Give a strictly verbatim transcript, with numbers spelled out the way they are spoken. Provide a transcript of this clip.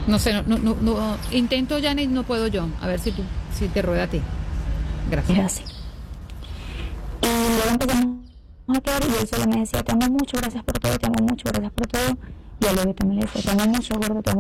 No sé, no, no, no, no, intento, Janet, no puedo yo. A ver si tú, si te rueda a ti. Gracias. Es así. Y luego empezamos a quedar y él solo me decía, te amo mucho, gracias por todo, te amo mucho, gracias por todo. Y a luego también le decía, te amo mucho, gordo, te amo